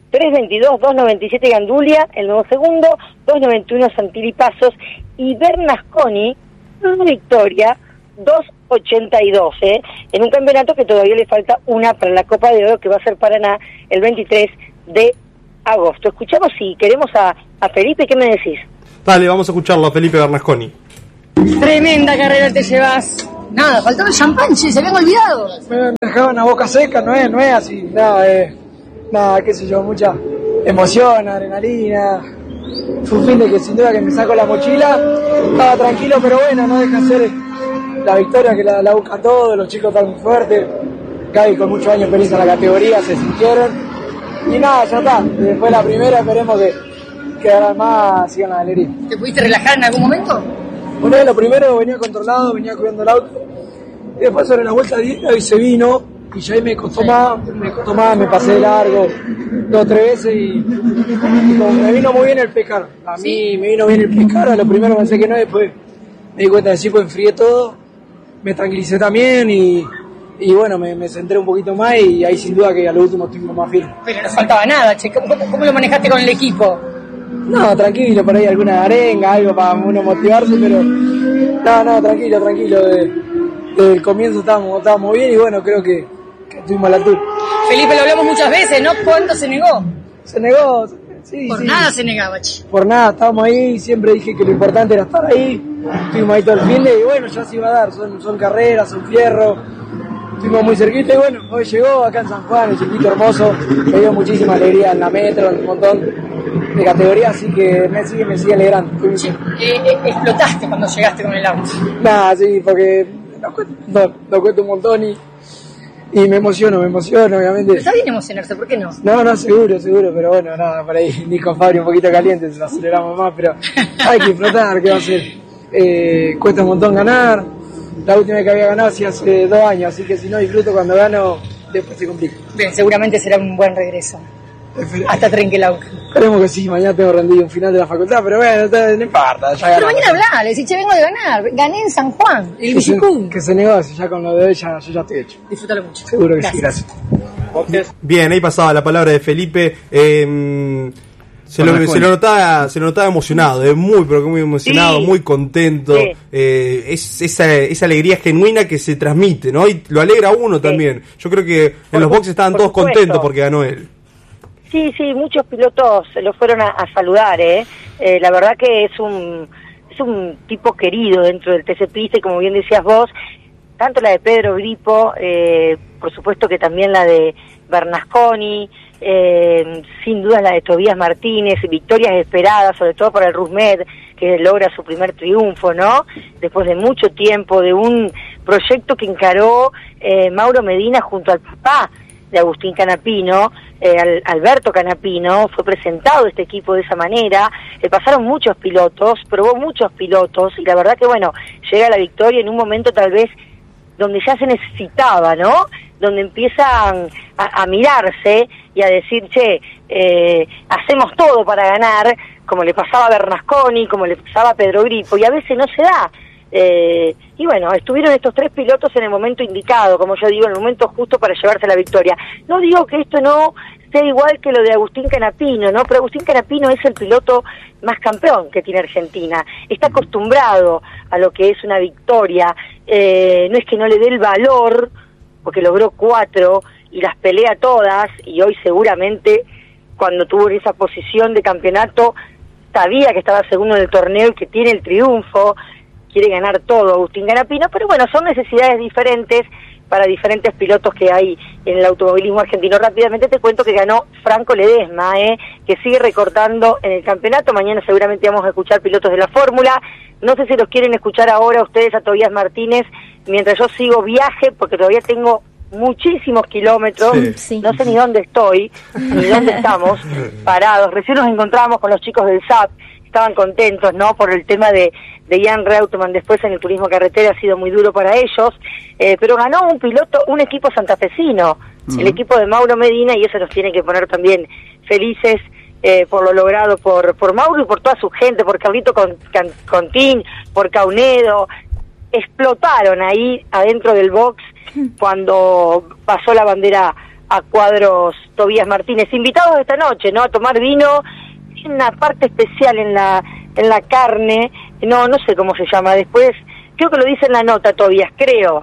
tres veintidós, dos noventa y siete Gandulia, el nuevo segundo, dos noventa y uno Santilli Pasos, y Bernasconi, una victoria, dos ochenta y dos, ¿eh? En un campeonato que todavía le falta una para la Copa de Oro, que va a ser Paraná el veintitrés de agosto. Escuchamos si queremos a, a Felipe, ¿qué me decís? Dale, vamos a escucharlo a Felipe Bernasconi. Tremenda carrera te llevas. Nada, faltaba el champán, che, se habían olvidado. Me dejaban a boca seca, no es, no es así, nada, eh, nada, qué sé yo, mucha emoción, adrenalina. Fue un fin de que sin duda que me saco la mochila, estaba tranquilo, pero bueno, no deja ser la victoria que la, la buscan todos, los chicos están muy fuertes, Gaby con muchos años feliz en la categoría, se sintieron, y nada, ya está, después la primera esperemos que, que ahora más sigan la alegría. ¿Te pudiste relajar en algún momento? Bueno, lo primero venía controlado, venía cuidando el auto, y después sobre la vuelta diez y se vino, y ya ahí me costó más, me costó más, me pasé de largo dos o tres veces y, y como me vino muy bien el pescar, a mí ¿Sí? me vino bien el pescar, a lo primero pensé que no, después me di cuenta de sí, pues enfrié todo, me tranquilicé también y, y bueno, me, me centré un poquito más y ahí sin duda que a lo último estuvimos más firmes. Pero no faltaba nada, che, ¿cómo, cómo lo manejaste con el equipo? No, tranquilo, por ahí alguna arenga, algo para uno motivarse, pero no, no, tranquilo, tranquilo, de, desde el comienzo estábamos, estábamos bien y bueno, creo que, que estuvimos a la altura. Felipe, lo hablamos muchas veces, ¿no? ¿Cuánto se negó? Se negó, sí, Por sí. nada se negaba, che. Por nada, estábamos ahí, siempre dije que lo importante era estar ahí, estuvimos ahí todo el fin de y bueno, ya se iba a dar, son, son carreras, son fierros, estuvimos muy cerquita y bueno, hoy llegó acá en San Juan, el circuito hermoso, me dio muchísima alegría en la metro, en un montón de categorías, así que me sigue, me sigue alegrando. Sí, eh, eh, explotaste cuando llegaste con el auto. Nada, sí, porque nos cuesta, no, nos cuesta un montón y, y me emociono, me emociono, obviamente. Pero está bien emocionarse, ¿por qué no? No, no, seguro, seguro, pero bueno, nada, por ahí Nico Fabri un poquito caliente, se lo aceleramos más, pero hay que explotar, ¿qué va a hacer? Eh, cuesta un montón ganar, la última vez que había ganado sí hace dos años, así que si no disfruto cuando gano, después se complica. Bien, seguramente será un buen regreso. Hasta Trenquelauca. Esperemos que sí, mañana tengo rendido un final de la facultad, pero bueno, no importa. Ya pero mañana hablá, le decís, che, vengo de ganar, gané en San Juan, el Villicum. Que se negocie, ya con lo de hoy ya, yo ya estoy hecho. Disfrútalo mucho. Seguro que gracias. sí, gracias. Bien, ahí pasaba la palabra de Felipe. Eh, se, lo, se, lo notaba, se lo notaba emocionado, eh, muy, pero que muy emocionado, sí. muy contento. Sí. Eh, es esa, esa alegría genuina que se transmite, ¿no? Y lo alegra a uno sí. también. Yo creo que por en los boxes estaban todos supuesto. contentos porque ganó él. Sí, sí, muchos pilotos lo fueron a, a saludar, ¿eh? ¿eh? La verdad que es un es un tipo querido dentro del T C Pista y como bien decías vos, tanto la de Pedro Gripo, eh, por supuesto que también la de Bernasconi, eh, sin duda la de Tobías Martínez, victorias esperadas, sobre todo para el Rusmed, que logra su primer triunfo, ¿no? Después de mucho tiempo, de un proyecto que encaró eh, Mauro Medina junto al papá de Agustín Canapino, eh, al, Alberto Canapino, fue presentado este equipo de esa manera, eh, pasaron muchos pilotos, probó muchos pilotos, y la verdad que bueno, llega la victoria en un momento tal vez donde ya se necesitaba, ¿no? Donde empiezan a, a mirarse y a decir, che, eh, hacemos todo para ganar, como le pasaba a Bernasconi, como le pasaba a Pedro Gripo, y a veces no se da. Eh, y bueno, estuvieron estos tres pilotos en el momento indicado, como yo digo, en el momento justo para llevarse la victoria. No digo que esto no sea igual que lo de Agustín Canapino, ¿no? Pero Agustín Canapino es el piloto más campeón que tiene Argentina. Está acostumbrado a lo que es una victoria. Eh, no es que no le dé el valor, porque logró cuatro y las pelea todas, y hoy seguramente cuando tuvo esa posición de campeonato sabía que estaba segundo en el torneo y que tiene el triunfo. Quiere ganar todo Agustín Canapino, pero bueno, son necesidades diferentes para diferentes pilotos que hay en el automovilismo argentino. Rápidamente te cuento que ganó Franco Ledesma, eh, que sigue recortando en el campeonato. Mañana seguramente vamos a escuchar pilotos de la Fórmula. No sé si los quieren escuchar ahora ustedes a Tobías Martínez, mientras yo sigo viaje, porque todavía tengo muchísimos kilómetros, sí. no sé ni dónde estoy, ni dónde estamos parados. Recién nos encontramos con los chicos del S A P, estaban contentos, ¿no?, por el tema de, de Jan Reutemann. Después en el turismo carretera ha sido muy duro para ellos, eh, pero ganó un piloto, un equipo santafesino, uh-huh. el equipo de Mauro Medina, y eso nos tiene que poner también felices eh, por lo logrado por por Mauro y por toda su gente, por Carlito Contín, por Caunedo. Explotaron ahí adentro del box cuando pasó la bandera a Cuadros Tobías Martínez. Invitados esta noche, ¿no? A tomar vino, tiene una parte especial en la en la carne, no no sé cómo se llama, después, creo que lo dice en la nota, Tobías, creo.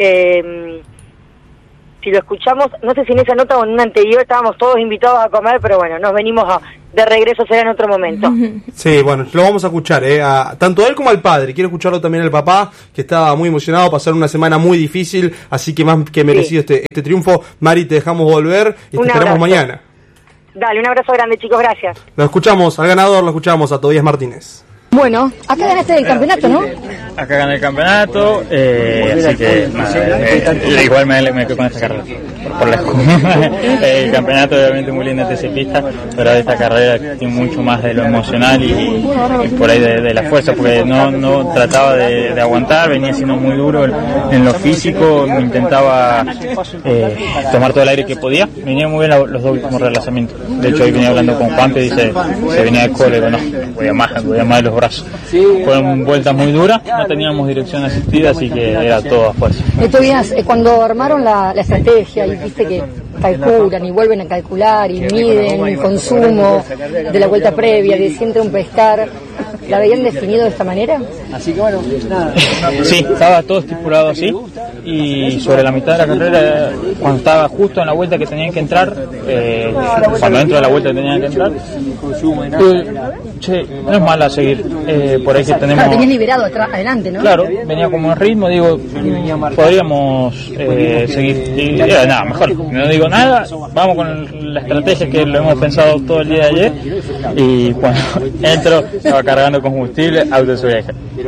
Eh, si lo escuchamos, no sé si en esa nota o en una anterior estábamos todos invitados a comer, pero bueno, nos venimos a, de regreso, será en otro momento. Sí, bueno, lo vamos a escuchar, ¿eh? A, tanto a él como al padre. Quiero escucharlo también al papá, que estaba muy emocionado, pasar una semana muy difícil, así que más que merecido sí. este, este triunfo. Mari, te dejamos volver y te esperamos mañana. Dale, un abrazo grande, chicos, gracias. Lo escuchamos al ganador, lo escuchamos a Tobías Martínez. Bueno, acá ganaste el campeonato, ¿no? Acá gané el campeonato, eh, así que nada, eh, igual me, me quedo con esta carrera, por, por lejos. El campeonato obviamente muy lindo de T C Pista, pero esta carrera tiene mucho más de lo emocional y, y por ahí de, de la fuerza, porque no, no trataba de, de aguantar, venía siendo muy duro en lo físico, intentaba eh, tomar todo el aire que podía, venía muy bien los dos últimos relanzamientos. De hecho hoy venía hablando con Juan que dice, se venía de cole, no, voy a más, voy a más de los brazos. Fueron vueltas muy duras, no teníamos dirección asistida, así que era todo a fuerza. Tobías, eh, cuando armaron la, la estrategia y viste que calculan y vuelven a calcular y miden el consumo de la vuelta previa, de si entra un pescar, ¿la habían definido de esta manera? Así que bueno, nada. Sí, estaba todo estipulado así y sobre la mitad de la carrera, cuando estaba justo en la vuelta que tenían que entrar, eh, cuando dentro de la vuelta que tenían que entrar, eh, che, no es mala seguir, eh, por ahí que tenemos... Claro, tenías liberado atrás, adelante, ¿no? Claro, venía como en ritmo, digo, podríamos eh, seguir, y, eh, nada, mejor, no digo nada, vamos con la estrategia que lo hemos pensado todo el día de ayer y cuando entro estaba cargando combustible, auto de seguridad.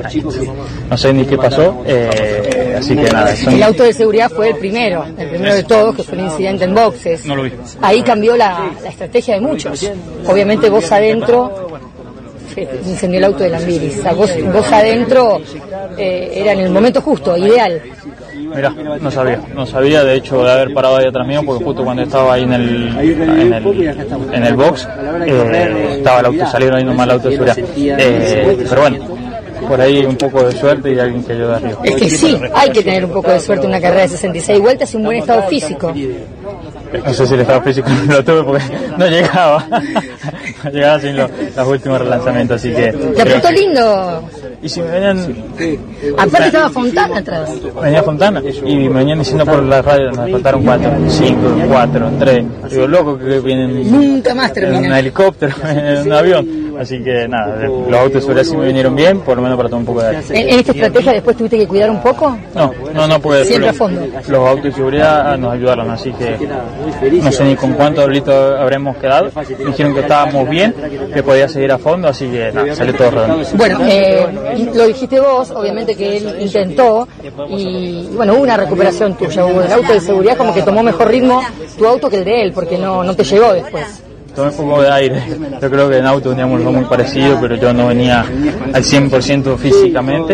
No sé ni qué pasó, eh, así que nada. Son... El auto de seguridad fue el primero, el primero de todos, que fue el incidente en boxes. No lo vi. Ahí cambió la, la estrategia de muchos. Obviamente vos adentro, incendió el auto de Lambiris. O sea, vos, vos adentro eh, era en el momento justo, ideal. Mirá, no sabía, no sabía de hecho de haber parado ahí atrás mío porque justo cuando estaba ahí en el en el, en el box eh, estaba el auto, salieron ahí nomás el auto de seguridad. Eh, pero bueno, por ahí un poco de suerte y alguien que ayude arriba. Es que sí, hay que tener un poco de suerte en una carrera de sesenta y seis vueltas y un buen estado físico. No sé si el estado físico no lo tuve porque no llegaba, no llegaba sin los, los últimos relanzamientos, así que... Te apretó que... lindo. Y si me venían... Aparte estaba Fontana atrás. Venía Fontana y me venían diciendo por la radio, nos faltaron cuatro, cinco, cuatro, tres. Digo, loco que vienen... Nunca más terminan. En un helicóptero, en un avión. Así que nada, los autos de seguridad sí me vinieron bien, por lo menos para tomar un poco de aire. ¿En, en esta estrategia después tuviste que cuidar un poco? No, no, no, porque siempre a fondo. Los autos de seguridad nos ayudaron, así que no sé ni con cuántos litros habremos quedado. Dijeron que estábamos bien, que podía seguir a fondo, así que nada, salió todo redondo. Bueno, eh, lo dijiste vos, obviamente que él intentó y bueno, hubo una recuperación tuya, hubo el auto de seguridad como que tomó mejor ritmo tu auto que el de él, porque no, no te llegó después. Tomé un poco de aire, yo creo que en auto teníamos algo muy parecido, pero yo no venía al cien por ciento físicamente,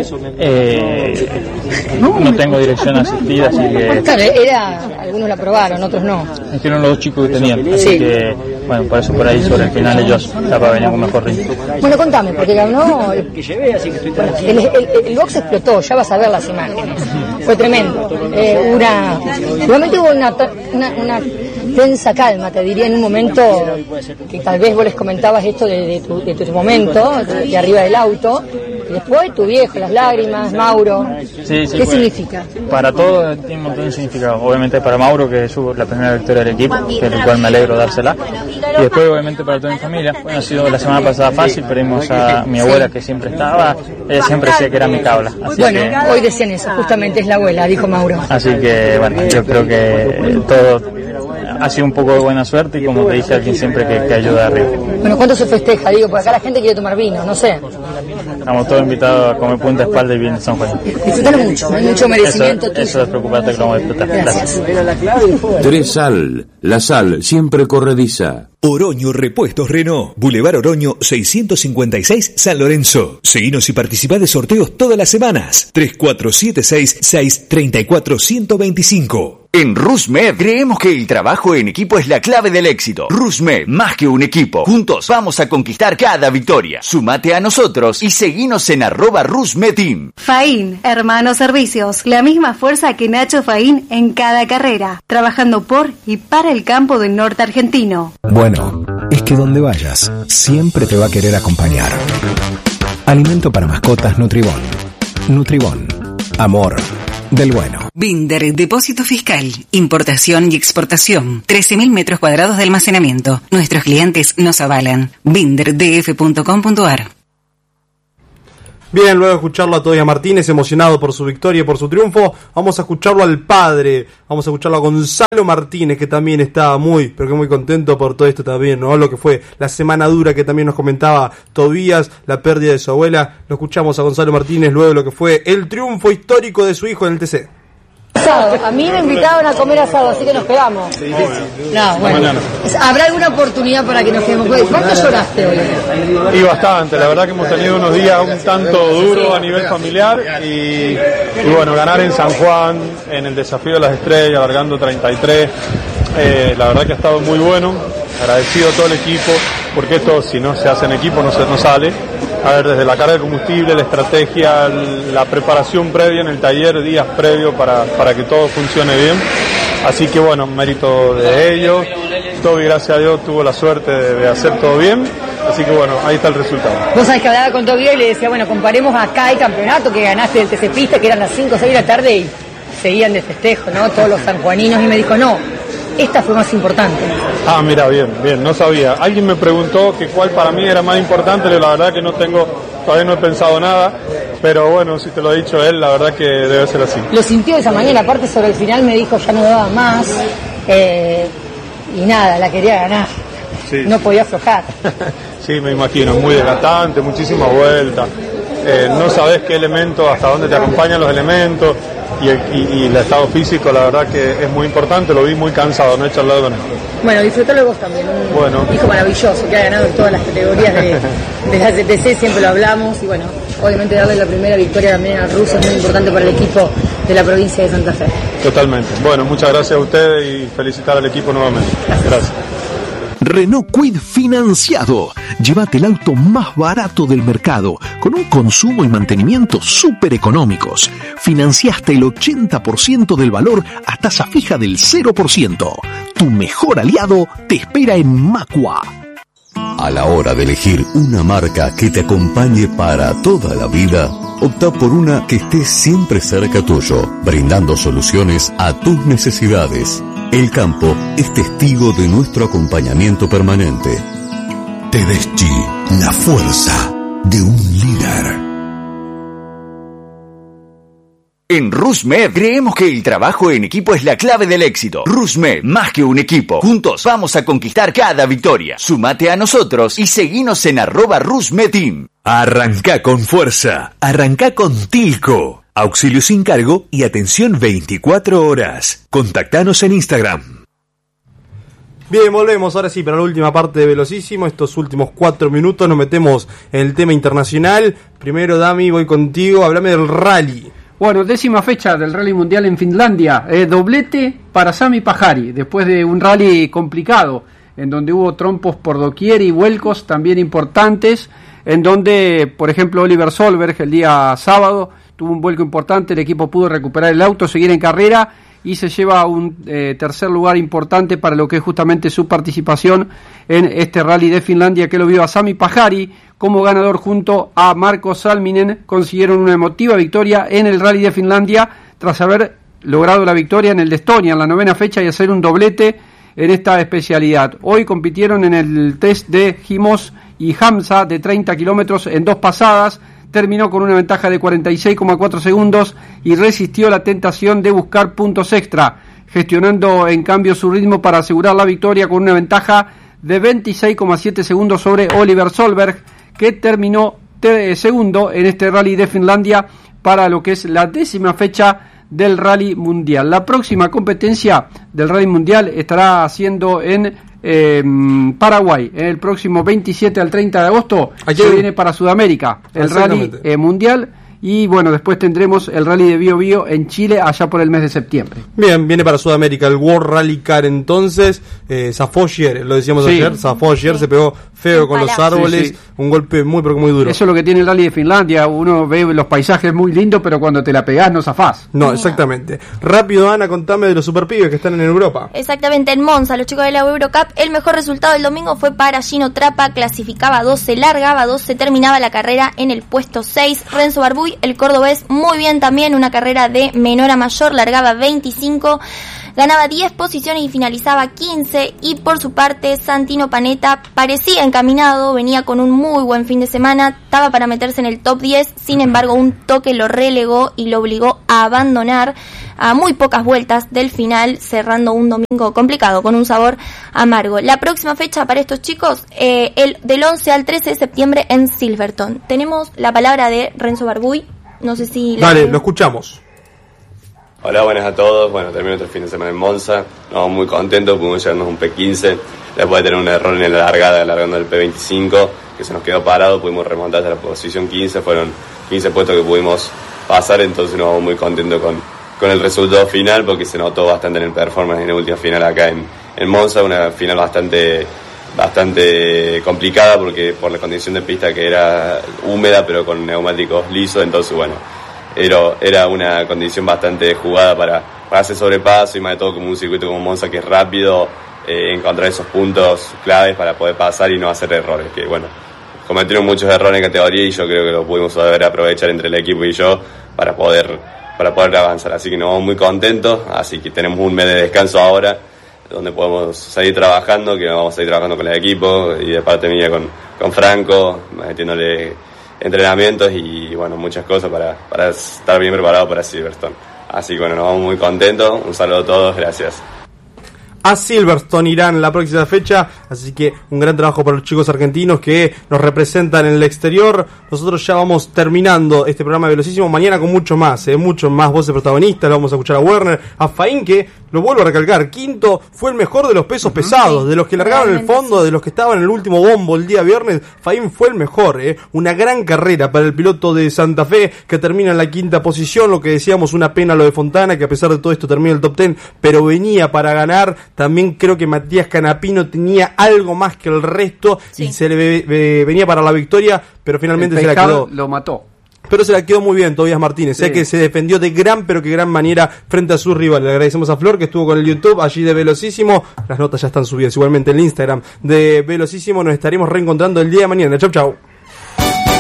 eh, no tengo dirección asistida, así que... Claro, era, algunos la probaron, otros no. Dijeron los dos chicos que tenían, así sí. que, bueno, por eso por ahí sobre el final ellos capaz venían con mejor ritmo. Bueno, contame, porque ganó, el, el, el, el box explotó, ya vas a ver las imágenes, fue tremendo, eh, una, realmente hubo una, una, una tensa calma, te diría en un momento que tal vez vos les comentabas esto de, de, tu, de tu momento, de, de arriba del auto, y después tu viejo, las lágrimas, Mauro. Sí, sí, ¿qué pues, significa? Para todos tiene un montón de significado. Obviamente para Mauro, que es la primera victoria del equipo, que del cual me alegro dársela. Y después obviamente para toda mi familia. Bueno, ha sido la semana pasada fácil, perdimos a mi abuela que siempre estaba, ella siempre decía que era mi cabla. Así bueno, que, hoy decían eso, justamente es la abuela, dijo Mauro. Así que bueno, yo creo que todo ha sido un poco de buena suerte y como te dije, alguien siempre que, que ayuda arriba. Bueno, ¿cuánto se festeja? Digo, porque acá la gente quiere tomar vino, no sé. Estamos todos invitados a comer punta espalda y bien de San Juan. Disfrutalo mucho, hay mucho merecimiento eso, tuyo. Eso es preocuparte que lo vamos a disfrutar. Gracias. Gracias. Tres Sal, la sal siempre corrediza. Oroño Repuestos Renault, Boulevard Oroño seiscientos cincuenta y seis, San Lorenzo. Seguinos y participá de sorteos todas las semanas. tres cuatro siete seis, seis tres cuatro uno cero dos cinco. En RusMed creemos que el trabajo en equipo es la clave del éxito. RusMed, más que un equipo. Juntos vamos a conquistar cada victoria. Sumate a nosotros y seguinos en arroba RusMedTeam. Faín, Hermanos Servicios, la misma fuerza que Nacho Faín en cada carrera, trabajando por y para el campo del norte argentino. Bueno, es que donde vayas, siempre te va a querer acompañar. Alimento para mascotas Nutribón. Nutribón. Amor del bueno. Binder, depósito fiscal, importación y exportación. trece mil metros cuadrados de almacenamiento. Nuestros clientes nos avalan. binder d f punto com punto a r. Bien, luego de escucharlo a Tobias Martínez, emocionado por su victoria y por su triunfo, vamos a escucharlo al padre, vamos a escucharlo a Gonzalo Martínez, que también está muy, pero que muy contento por todo esto también, ¿no? Lo que fue la semana dura que también nos comentaba Tobías, la pérdida de su abuela. Lo escuchamos a Gonzalo Martínez luego de lo que fue el triunfo histórico de su hijo en el T C. Asado. A mí me invitaron a comer asado, así que nos quedamos. No, bueno. ¿Habrá alguna oportunidad para que nos quedemos? ¿Cuánto lloraste hoy? Y bastante, la verdad que hemos tenido unos días un tanto duros a nivel familiar y, y bueno, ganar en San Juan, en el desafío de las estrellas, largando treinta y tres, eh, la verdad que ha estado muy bueno, agradecido a todo el equipo, porque esto si no se hace en equipo no, se, no sale. A ver, desde la carga de combustible, la estrategia, la preparación previa en el taller, días previos para, para que todo funcione bien. Así que bueno, mérito de ellos. Toby, gracias a Dios, tuvo la suerte de, de hacer todo bien. Así que bueno, ahí está el resultado. Vos sabés que hablaba con Toby y le decía, bueno, comparemos acá el campeonato que ganaste del T C Pista, que eran las cinco o seis de la tarde y seguían de festejo, ¿no? Todos los sanjuaninos, y me dijo, no, esta fue más importante. Ah, mira, bien, bien, no sabía. Alguien me preguntó que cuál para mí era más importante, la verdad que no tengo, todavía no he pensado nada, pero bueno, si te lo ha dicho él, la verdad que debe ser así. Lo sintió esa mañana, aparte sobre el final me dijo ya no daba más, eh, y nada, la quería ganar, sí. No podía aflojar. Sí, me imagino, muy desgastante, muchísimas vueltas, eh, no sabes qué elemento, hasta dónde te acompañan los elementos. Y el, y, y el estado físico, la verdad que es muy importante, lo vi muy cansado, no he charlado con él. Bueno, disfrutalo vos también, un bueno. hijo maravilloso que ha ganado en todas las categorías de, de la C T C, siempre lo hablamos, y bueno, obviamente darle la primera victoria también al ruso es muy importante para el equipo de la provincia de Santa Fe. Totalmente. Bueno, muchas gracias a ustedes y felicitar al equipo nuevamente. Gracias. gracias. Renault Kwid financiado. Llévate el auto más barato del mercado, con un consumo y mantenimiento súper económicos. Financia hasta el ochenta por ciento del valor a tasa fija del cero por ciento. Tu mejor aliado te espera en Macua. A la hora de elegir una marca que te acompañe para toda la vida, opta por una que esté siempre cerca tuyo, brindando soluciones a tus necesidades. El campo es testigo de nuestro acompañamiento permanente. Tedeschi, la fuerza de un líder. En RusMed creemos que el trabajo en equipo es la clave del éxito. RusMed, más que un equipo. Juntos vamos a conquistar cada victoria. Sumate a nosotros y seguinos en arroba RusMedTeam. Arrancá con fuerza. Arrancá con Tilco. Auxilio sin cargo y atención veinticuatro horas. Contactanos en Instagram. Bien, volvemos ahora sí para la última parte de Velocísimo. Estos últimos cuatro minutos nos metemos en el tema internacional. Primero, Dami, voy contigo. Háblame del rally. Bueno, décima fecha del Rally Mundial en Finlandia. Eh, doblete para Sami Pajari, después de un rally complicado, en donde hubo trompos por doquier y vuelcos también importantes, en donde, por ejemplo, Oliver Solberg el día sábado tuvo un vuelco importante, el equipo pudo recuperar el auto, seguir en carrera y se lleva un eh, tercer lugar importante para lo que es justamente su participación en este Rally de Finlandia, que lo vio a Sami Pajari como ganador junto a Marco Salminen. Consiguieron una emotiva victoria en el Rally de Finlandia tras haber logrado la victoria en el de Estonia en la novena fecha y hacer un doblete en esta especialidad. Hoy compitieron en el test de Himos y Hamza de treinta kilómetros en dos pasadas. Terminó con una ventaja de cuarenta y seis coma cuatro segundos y resistió la tentación de buscar puntos extra, gestionando en cambio su ritmo para asegurar la victoria con una ventaja de veintiséis coma siete segundos sobre Oliver Solberg, que terminó te- segundo en este Rally de Finlandia para lo que es la décima fecha del Rally Mundial. La próxima competencia del Rally Mundial estará siendo en eh, Paraguay, el próximo veintisiete al treinta de agosto. Se viene para Sudamérica el Rally eh, Mundial, Y bueno, después tendremos el Rally de Bio Bio en Chile allá por el mes de septiembre. Bien, viene para Sudamérica el World Rally Car entonces. Eh, Zafoyer, lo decíamos sí. ayer, Zafoyer sí. se pegó feo un con palazo. Los árboles, sí, sí. un golpe muy pero muy duro. Eso es lo que tiene el Rally de Finlandia, uno ve los paisajes muy lindos, pero cuando te la pegás no zafás. No, exactamente. Rápido, Ana, contame de los superpibes que están en Europa. Exactamente, en Monza, los chicos de la Eurocup, el mejor resultado del domingo fue para Gino Trappa, clasificaba doce, largaba doce, terminaba la carrera en el puesto seis. Renzo Barbuy, el cordobés, muy bien también, una carrera de menor a mayor, largaba veinticinco, ganaba diez posiciones y finalizaba quince. Y por su parte, Santino Panetta parecía encaminado, venía con un muy buen fin de semana, estaba para meterse en el top diez, sin embargo un toque lo relegó y lo obligó a abandonar a muy pocas vueltas del final, cerrando un domingo complicado, con un sabor amargo. La próxima fecha para estos chicos, eh, el del once al trece de septiembre en Silverstone. Tenemos la palabra de Renzo Barbuy, no sé si... Dale, lo escuchamos. Hola, buenas a todos. Bueno, terminó otro fin de semana en Monza. No, muy contentos, pudimos llevarnos un P quince. Después de tener un error en la largada, largando el P veinticinco, que se nos quedó parado, pudimos remontar hasta la posición quince. Fueron quince puestos que pudimos pasar, entonces nos vamos muy contentos con, con el resultado final, porque se notó bastante en el performance en la última final acá en, en Monza. Una final bastante, bastante complicada, porque por la condición de pista que era húmeda, pero con neumáticos lisos, entonces bueno, Era, era una condición bastante jugada para, para hacer sobrepaso, y más de todo como un circuito como Monza, que es rápido, eh, encontrar esos puntos claves para poder pasar y no hacer errores, que bueno, cometieron muchos errores en categoría y yo creo que lo pudimos saber aprovechar entre el equipo y yo para poder, para poder avanzar, así que nos vamos muy contentos, así que tenemos un mes de descanso ahora, donde podemos seguir trabajando, que vamos a seguir trabajando con el equipo, y de parte mía con, con Franco, metiéndole entrenamientos y bueno, muchas cosas para, para estar bien preparado para Silverstone. Así que bueno, nos vamos muy contentos, un saludo a todos, gracias. A Silverstone irán la próxima fecha, así que un gran trabajo para los chicos argentinos que nos representan en el exterior. Nosotros ya vamos terminando este programa Velocísimo, mañana con mucho más, eh, mucho más voces protagonistas. Lo vamos a escuchar a Werner, a Faín, que lo vuelvo a recalcar, quinto fue el mejor de los pesos pesados, sí, de los que largaban el fondo, de los que estaban en el último bombo el día viernes. Faín fue el mejor, eh. Una gran carrera para el piloto de Santa Fe, que termina en la quinta posición. Lo que decíamos, una pena lo de Fontana, que a pesar de todo esto termina en el top diez, pero venía para ganar. También creo que Matías Canapino tenía algo más que el resto, sí, y se le ve, ve, venía para la victoria, pero finalmente se la quedó. Lo mató. Pero se la quedó muy bien Tobías Martínez, sí, eh, que se defendió de gran, pero que gran manera frente a sus rivales. Le agradecemos a Flor, que estuvo con el YouTube allí de Velocísimo. Las notas ya están subidas igualmente en el Instagram de Velocísimo. Nos estaremos reencontrando el día de mañana. Chau, chau.